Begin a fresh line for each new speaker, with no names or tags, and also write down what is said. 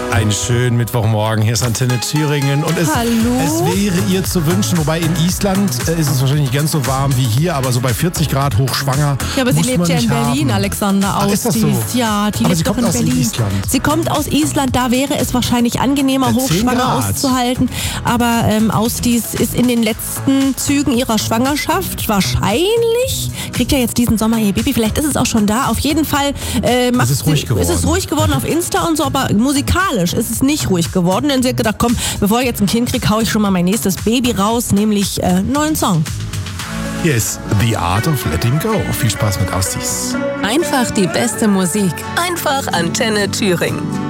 Einen schönen Mittwochmorgen. Hier ist Antenne Thüringen und es wäre ihr zu wünschen, wobei in Island ist es wahrscheinlich nicht ganz so warm wie hier, aber so bei 40 Grad hochschwanger.
Ja, aber sie lebt ja in Berlin, Alexander Ausdies.
Ist das so?
Ja, die
aber
lebt
sie
doch
kommt
in
aus
Berlin.
Island.
Sie kommt aus Island, da wäre es wahrscheinlich angenehmer, hochschwanger auszuhalten. Aber Ausdies ist in den letzten Zügen ihrer Schwangerschaft. Wahrscheinlich kriegt ja jetzt diesen Sommer ihr Baby. Vielleicht ist es auch schon da. Auf jeden Fall
ist es ruhig
geworden auf Insta und so, aber musikalisch ist es nicht ruhig geworden, denn sie hat gedacht, komm, bevor ich jetzt ein Kind kriege, hau ich schon mal mein nächstes Baby raus, nämlich einen neuen Song.
Hier ist The Art of Letting Go. Viel Spaß mit Ausdies.
Einfach die beste Musik. Einfach Antenne Thüringen.